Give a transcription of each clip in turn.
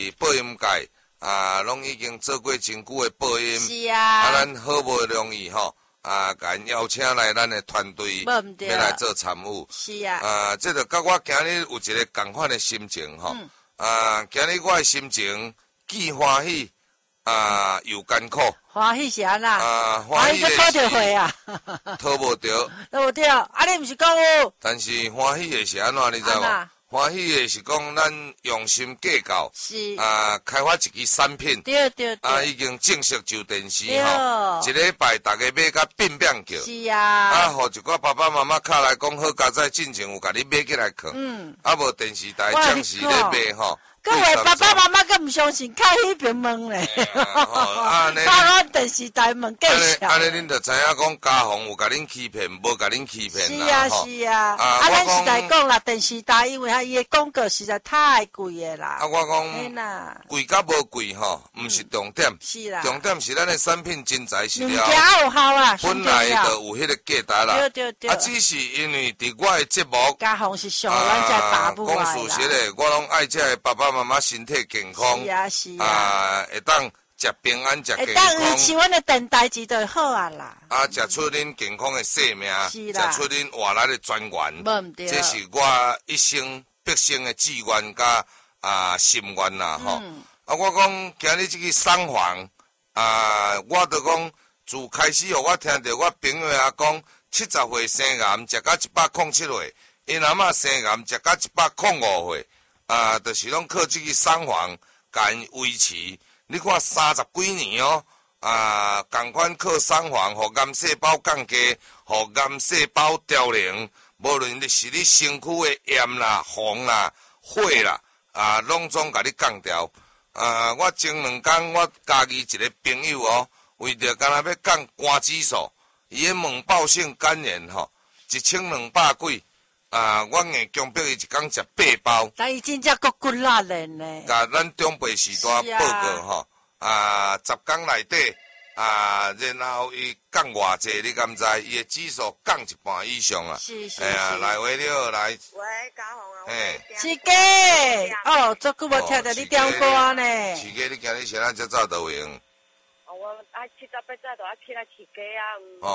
播音界拢已经做过真久的播音。 是啊。 咱好不容易吼。甲因邀请来咱的团队，要来做参与。 是啊。 这就甲我今日有一个共款的心情吼。今日我的心情既欢喜，又艰苦。 欢喜是安那？ 欢喜个讨着会啊。 讨无着。 讨无着，你毋是讲有？ 但是欢喜的是安怎，你知无？欢喜的是讲，咱用心计较， 是开发一支产品， 对， 已经正式上电视吼，一礼拜大家买甲变变叫， 是啊， 互一个爸爸妈妈敲来讲好，家在进前有甲你买起来看，无电视台暂时咧卖吼。 各位爸爸妈妈更唔相信，开迄边问咧，把我电视台问介绍。 安尼恁就知影讲家访有甲恁欺骗，无甲恁欺骗啦。是啊。咱实在讲啦，电视台因为伊的广告实在太贵的啦。 我讲贵甲无贵吼，毋是重点。 是啦。 重点是咱的产品真材实料。 物件有效啦。 本来就有迄个价值啦。 对。 只是因为伫我的节目， 家访是上咱才打不来啦。 讲事实的，我拢爱这的爸爸妈妈身体健康。 是啊。 会当食平安，食健康。 会当像阮的电台就好啊啦。 食出恁健康的生命，食出恁活来的泉源。这是我一生毕生的志愿甲心愿啦吼。我讲今日这个送房，我就讲自开始我听到我朋友讲，70岁生癌食到107岁，因阿嬷生癌食到105岁。就是拢靠这个送房，甲因维持。你看30几年哦，共款靠送房，互癌细胞降低，互癌细胞凋零。无论你是你身躯的炎啦、红啦、火啦，拢总甲你降掉。我前2天我家己一个朋友哦，为着干那要降肝指数，伊个猛暴性肝炎吼，1200几。我硬强迫伊一天食8包， 但伊真正够骨力的呢。 甲咱中北时代报告吼，10天内底然后伊降偌济，你敢知？伊的指数降1半以上啊。 是。 来话你好来。 喂，家访啊。 是家。哦，足久无听到你点歌呢。 是家，你今日先咱遮早倒位用。 我7早8早就要起来饲鸡啊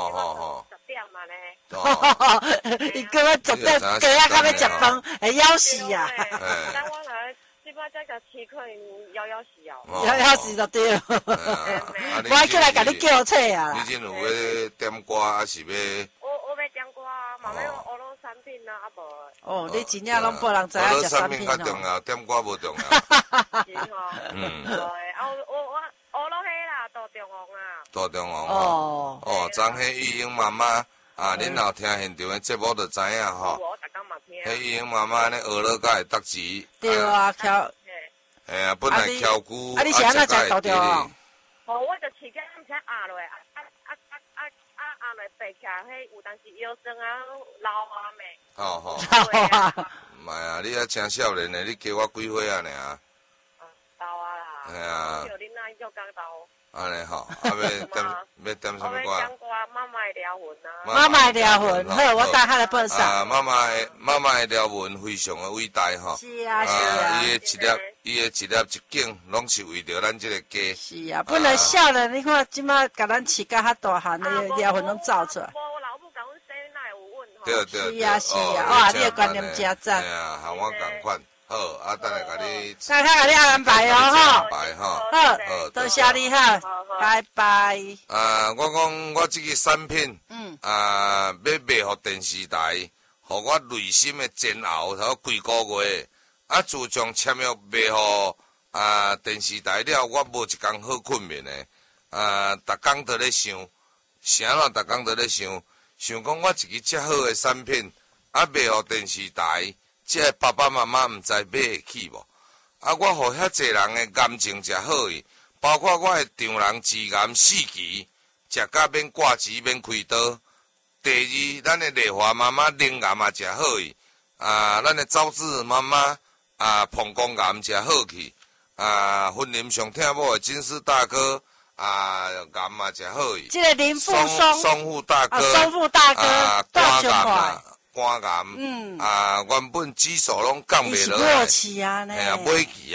，10点嘛呢。 伊叫我10点鸡啊，到要食饭，会枵死啊！ 但我来即摆才甲饲，可能枵死哦。 枵死就对。我起来甲你叫册啊！ 你真有要点歌还是要？ 我要点歌啊，嘛要学罗产品啊，无。 哦，你真正拢无人知影食产品较重要，点歌无重要。 是吼。对，我罗迄啦，大中王啊。 大中王哦，昨迄玉英妈妈恁有听现场的节目就知影吼。 我逐工嘛听。 迄玉英妈妈安尼学了甲会读字。 对啊，敲。 本来敲鼓。 你是安怎食大中王？ 哦，我就饲起毋才压落，压落爬起来，迄有当时腰酸啊，老啊咩。 老啊。唔系啊，你还真少年的，你加我几岁啊尔？ 老啊啦。 系啊。 叫恁那叫讲老。 安尼吼，要点什么歌？ 我要点歌，妈妈的疗魂啊。 妈妈的疗魂，好，我带他来播上。 妈妈的疗魂非常的伟大吼。 是啊，是啊。 伊的一粒一景，拢是为着咱这个家。 是啊，本来少年，你看即马甲咱饲甲较大汉，那个疗魂拢走出来。 我老母甲阮生哪有问吼。对。 是啊是啊，哇，你的观念真赞。 系啊，和我共款。好，等下甲你。 等下甲你安排哦，吼。 安排吼。 好，多谢你哈，拜拜。 我讲我这个产品，要卖互电视台，互我内心的煎熬，头几个月。自从签约卖互电视台了，我无一天好困眠的。逐工都咧想，啥啦？逐工都咧想讲我一个遮好的产品，卖互电视台。这爸爸妈妈毋知买会起无？我互遐济人的感情诚好伊，包括我的丈人治癌4期，食甲免挂钱免开刀。第二，咱的丽华妈妈灵癌也诚好伊，咱的赵子妈妈膀胱癌诚好去，婚姻上疼某的金丝大哥癌也诚好伊。 这个林富松富大哥， 松富大哥，大胸怀。 肝癌，原本指数拢降袂落来， 期啊呢， 尾期啊，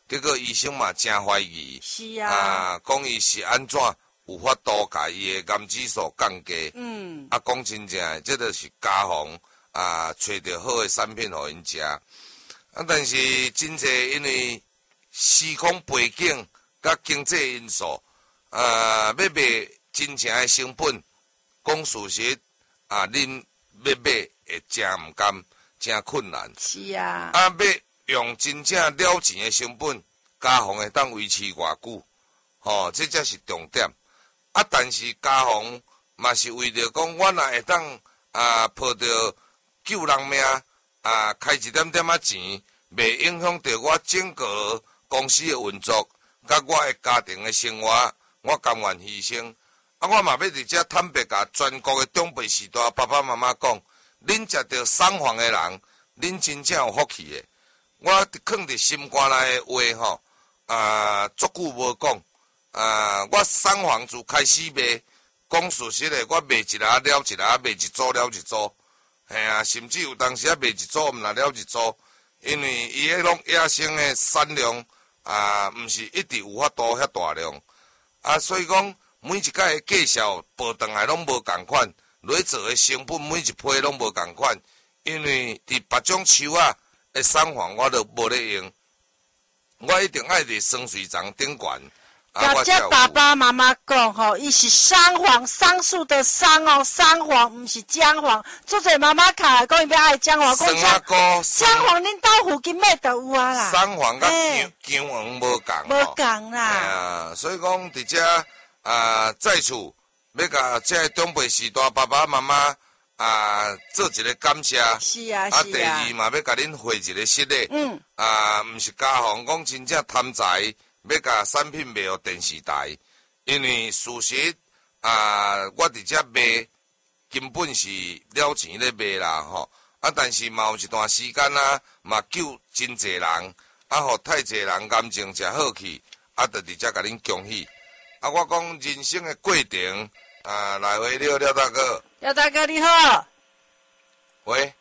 结果医生嘛真怀疑， 是啊， 讲伊是安怎有法度甲伊的癌指数降低，讲真正的，这就是家访找到好的产品互因食，但是真济因为时空背景甲经济因素，要买真正的成本，讲事实恁要买会真毋甘，真困难。 是啊。 要用真正了钱的成本，家访会当维持偌久？这才是重点。但是家访嘛是为着讲，我若会当抱着救人命开一点点钱，袂影响到我整个公司的运作，甲我的家庭的生活，我甘愿牺牲。我嘛要伫遮坦白甲全国的长辈时代爸爸妈妈讲，恁食着送房的人，恁真正有福气的。我囥伫心肝内的话足久无讲。我送房自开始卖，讲事实的，我卖一下了一下，卖一组了一组，甚至有当时卖一组毋若了一组，因为伊迄种野生的产量毋是一直有法度遐大量，所以讲每一届的介绍报转来拢无共款，落做的成本每一批拢无共款，因为伫别种树的送房我都无咧用，我一定爱伫双水床顶悬。 要叫爸爸妈妈讲吼，伊是桑黄，桑树的桑哦，桑黄毋是姜黄。做侪妈妈卡讲伊要爱姜黄，讲姜黄恁兜附近买就有啊啦。 桑黄甲姜黄无共， 无共啦。 所以讲伫遮在此要甲这长辈时代爸爸妈妈做一个感谢。 是啊，是啊。 第二嘛要甲恁回一个失礼。毋是家访讲真正贪财。要甲产品卖互电视台，因为事实我伫遮卖根本是了钱咧卖啦吼。但是嘛有一段时间嘛救真济人，互太济人感情诚好去，就伫遮甲恁恭喜。我讲人生的过程来回廖大哥。 廖大哥你好。 喂。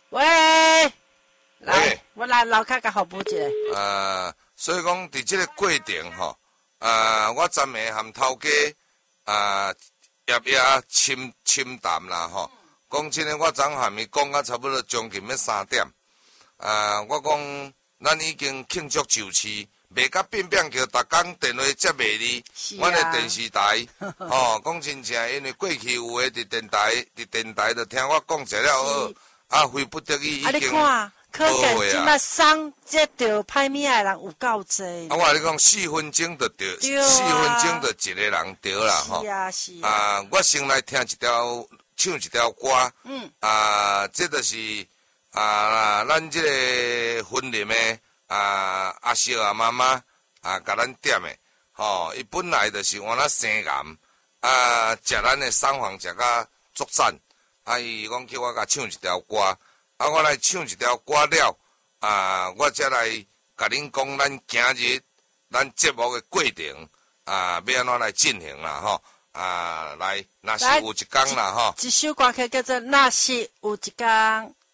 来，我来楼骹甲互补一下。 所以讲，伫即个过程吼，我昨暝含头家夜深谈啦吼。讲真诶，我昨含伊讲到差不多将近要3点。我讲咱已经庆祝就市，袂甲变叫逐工电话接袂离。阮诶电视台，讲真正，因为过去有诶伫电台就听我讲者了后，非不得已已经。 可见即摆送接着歹物的人有够济。 我话你讲4分钟就着，4分钟就一个人着啦吼。 是啊是啊。 我先来听唱一条歌。这就是咱这个婚礼的阿叔阿妈妈甲咱点的，吼，伊本来就是往那生癌，食咱的送房食甲足赞，伊讲叫我甲唱一条歌。我来唱一条歌了，我才来甲恁讲咱今日咱节目的过程，要安怎来进行啦吼，来，若是有一天啦吼， 一首歌曲叫做《若是有一天》。